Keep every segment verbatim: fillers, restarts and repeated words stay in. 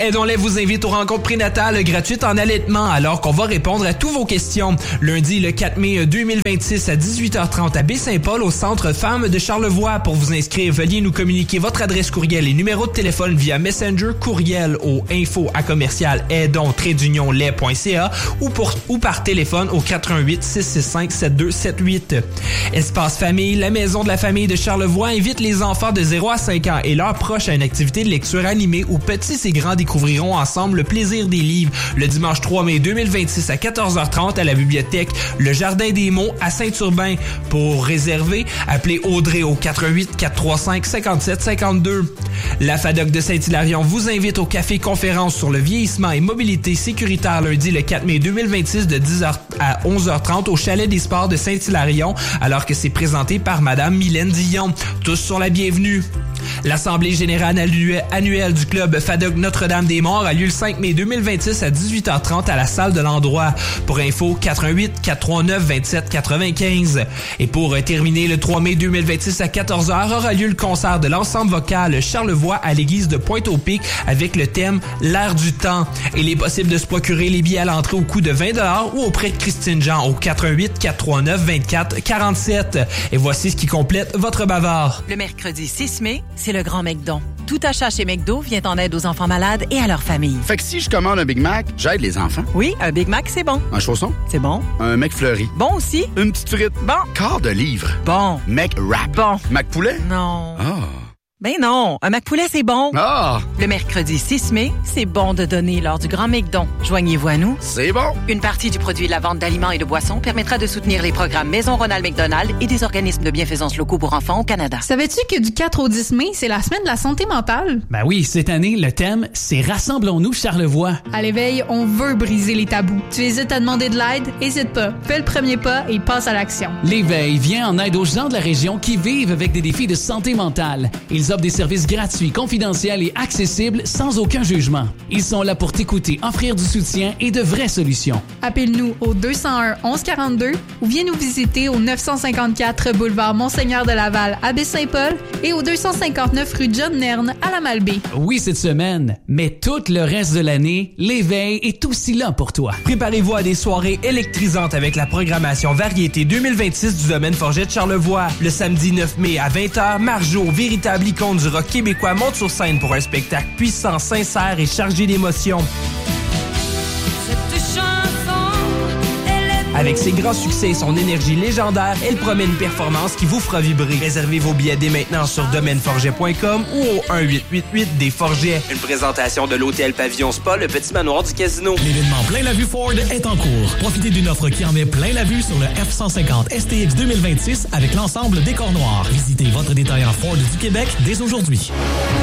Aidons-les vous invite aux rencontres prénatales gratuites en allaitement alors qu'on va répondre à toutes vos questions. Lundi, le quatre mai deux mille vingt-six à dix-huit heures trente à Baie-Saint-Paul au Centre Femmes de Charlevoix. Pour vous inscrire, veuillez nous communiquer votre adresse courriel et numéro de téléphone via Messenger, courriel au info à commercial aidons trait d'union lait point c a ou, pour, ou par téléphone au quatre un huit, six six cinq, sept deux sept huit. Espace Famille, la maison de la famille de Charlevoix invite les enfants de zéro à cinq ans et leurs proches à une activité de lecture animée où petits et grands découvriront ensemble le plaisir des livres le dimanche trois mai deux mille vingt-six à quatorze heures trente à la bibliothèque Le Jardin des Mots à Saint-Urbain. Pour réserver, appelez Audrey au quatre un huit, quatre trois cinq, cinq sept cinq deux. La FADOC de Saint-Hilarion vous invite au café conférence sur le vieillissement et mobilité sécuritaire lundi le quatre mai deux mille vingt-six de dix heures à onze heures trente au Chalet des Sports de Saint-Hilarion alors que c'est présenté par Madame Mylène Dion. Tous sur la bienvenue. L'Assemblée générale annuelle du club FADOC Notre-Dame-des-Monts a lieu le cinq mai deux mille vingt-six à dix-huit heures trente à la salle de l'endroit. Pour info, quatre un huit, quatre trois neuf, vingt-sept quatre-vingt-quinze. Et pour terminer, le trois mai deux mille vingt-six à quatorze heures aura lieu le concert de l'ensemble vocal Charlevoix à l'église de Pointe-au-Pic avec le thème L'air du temps. Il est possible de se procurer les billets à l'entrée au coût de vingt dollars ou auprès de Christine Jean au quatre un huit, quatre trois neuf, vingt-quatre quarante-sept. Et voici ce qui complète votre bavard. Le mercredi six mai, c'est le Grand McDon. Tout achat chez McDo vient en aide aux enfants malades et à leurs familles. Fait que si je commande un Big Mac, j'aide les enfants. Oui, un Big Mac, c'est bon. Un chausson? C'est bon. Un McFlurry? Bon aussi. Une petite frite? Bon. Quart de livre? Bon. McWrap? Bon. McPoulet? Non. Ah. Ben non, un McPoulet, c'est bon. Ah! Le mercredi six mai, c'est bon de donner lors du Grand McDon. Joignez-vous à nous. C'est bon! Une partie du produit de la vente d'aliments et de boissons permettra de soutenir les programmes Maison Ronald McDonald et des organismes de bienfaisance locaux pour enfants au Canada. Savais-tu que du quatre au dix mai, c'est la semaine de la santé mentale? Ben oui, cette année, le thème, c'est Rassemblons-nous Charlevoix. À l'éveil, on veut briser les tabous. Tu hésites à demander de l'aide? Hésite pas. Fais le premier pas et passe à l'action. L'éveil vient en aide aux gens de la région qui vivent avec des défis de santé mentale. Ils offrent des services gratuits, confidentiels et accessibles sans aucun jugement. Ils sont là pour t'écouter, offrir du soutien et de vraies solutions. Appelle-nous au deux zéro un, onze quarante-deux ou viens nous visiter au neuf cent cinquante-quatre boulevard Monseigneur de Laval à Baie-Saint-Paul et au deux cent cinquante-neuf rue John Nerne à la Malbaie. Oui, cette semaine, mais tout le reste de l'année, l'éveil est aussi là pour toi. Préparez-vous à des soirées électrisantes avec la programmation Variété deux mille vingt-six du domaine Forget de Charlevoix. Le samedi neuf mai à vingt heures, Marjo, véritable icône du rock québécois, monte sur scène pour un spectacle puissant, sincère et chargé d'émotions. Avec ses grands succès et son énergie légendaire, elle promet une performance qui vous fera vibrer. Réservez vos billets dès maintenant sur domaine forget point com ou au un huit huit huit des Forgets. Une présentation de l'hôtel Pavillon Spa, le petit manoir du casino. L'événement Plein la vue Ford est en cours. Profitez d'une offre qui en met plein la vue sur le F cent cinquante S T X deux mille vingt-six avec l'ensemble décor noir. Visitez votre détaillant Ford du Québec dès aujourd'hui.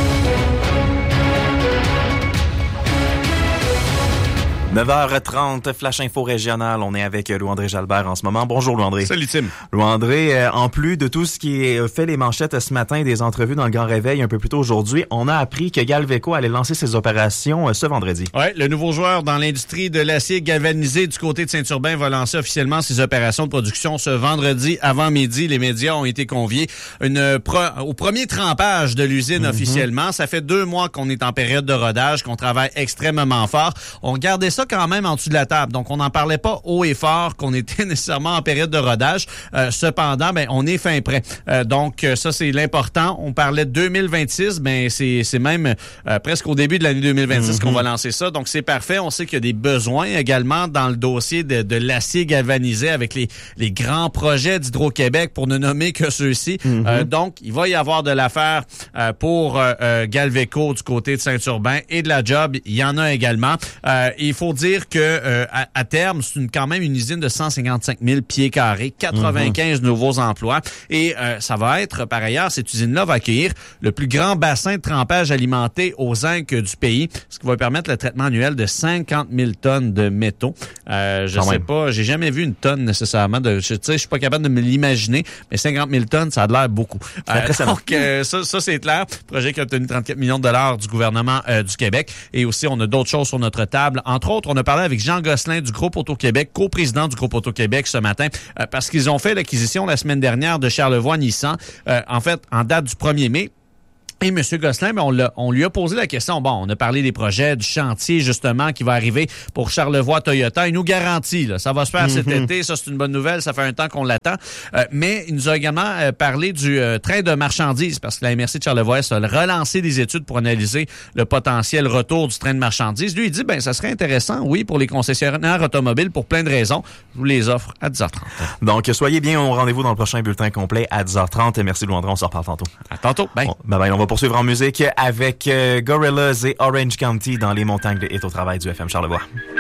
neuf heures trente, Flash Info régional. On est avec Louis-André Jalbert en ce moment. Bonjour Louis-André. Salut Tim. Louis-André, euh, en plus de tout ce qui est fait les manchettes ce matin, des entrevues dans le Grand Réveil un peu plus tôt aujourd'hui, on a appris que Galveco allait lancer ses opérations euh, ce vendredi. Ouais, le nouveau joueur dans l'industrie de l'acier galvanisé du côté de Saint-Urbain va lancer officiellement ses opérations de production ce vendredi avant midi. Les médias ont été conviés une pro- au premier trempage de l'usine mm-hmm. officiellement. Ça fait deux mois qu'on est en période de rodage, qu'on travaille extrêmement fort. On regardait ça quand même en dessous de la table. Donc, on n'en parlait pas haut et fort qu'on était nécessairement en période de rodage. Euh, cependant, ben, on est fin prêt. Euh, donc, ça, c'est l'important. On parlait de deux mille vingt-six. Ben, c'est, c'est même euh, presque au début de l'année deux mille vingt-six mm-hmm. qu'on va lancer ça. Donc, c'est parfait. On sait qu'il y a des besoins également dans le dossier de, de l'acier galvanisé avec les, les grands projets d'Hydro-Québec pour ne nommer que ceux-ci. Mm-hmm. Euh, donc, il va y avoir de l'affaire euh, pour euh, euh, Galveco du côté de Saint-Urbain et de la job. Il y en a également. Euh, il faut dire que euh, à, à terme, c'est une, quand même une usine de cent cinquante-cinq mille pieds carrés, quatre-vingt-quinze mm-hmm. nouveaux emplois. Et euh, ça va être, par ailleurs, cette usine-là va accueillir le plus grand bassin de trempage alimenté aux zinc du pays, ce qui va permettre le traitement annuel de cinquante mille tonnes de métaux. Euh, je quand sais même. pas, j'ai jamais vu une tonne nécessairement. De, je sais, je suis pas capable de me l'imaginer, mais cinquante mille tonnes, ça a l'air beaucoup. Euh, donc, euh, ça, ça, c'est clair. Projet qui a obtenu trente-quatre millions de dollars du gouvernement euh, du Québec. Et aussi, on a d'autres choses sur notre table. Entre autres, on a parlé avec Jean Gosselin du Groupe Auto-Québec, coprésident du Groupe Auto-Québec ce matin, euh, parce qu'ils ont fait l'acquisition la semaine dernière de Charlevoix-Nissan. Euh, en fait, en date du premier mai, Et M. Gosselin, ben on, l'a, on lui a posé la question. Bon, on a parlé des projets, du chantier, justement, qui va arriver pour Charlevoix Toyota. Il nous garantit, là, ça va se faire mm-hmm. cet été. Ça, c'est une bonne nouvelle. Ça fait un temps qu'on l'attend. Euh, mais il nous a également euh, parlé du euh, train de marchandises, parce que la M R C de Charlevoix a relancé des études pour analyser le potentiel retour du train de marchandises. Lui, il dit, ben, ça serait intéressant, oui, pour les concessionnaires automobiles, pour plein de raisons. Je vous les offre à dix heures trente. Donc, soyez bien au rendez-vous dans le prochain bulletin complet à dix heures trente. Merci, Louis-André. On se reparle tantôt. À tantôt. Bye. Bon, bye bye. On va poursuivre en musique avec euh, Gorillaz et Orange County dans les montagnes de Hit au travail du F M Charlevoix.